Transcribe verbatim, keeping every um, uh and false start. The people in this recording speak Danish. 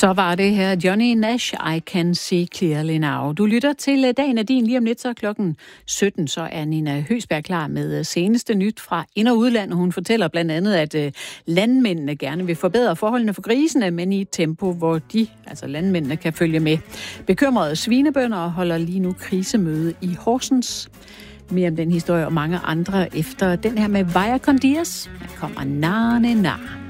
Så var det her Johnny Nash, I Can See Clearly Now. Du lytter til Dagen er din. Lige om lidt, så klokken sytten, så er Nina Høsberg klar med seneste nyt fra ind- og udland. Hun fortæller blandt andet, at landmændene gerne vil forbedre forholdene for grisene, men i et tempo, hvor de, altså landmændene, kan følge med. Bekymrede svinebønder holder lige nu krisemøde i Horsens. Mere om den historie og mange andre efter den her med Vaya con Dios. Her kommer Nane Na.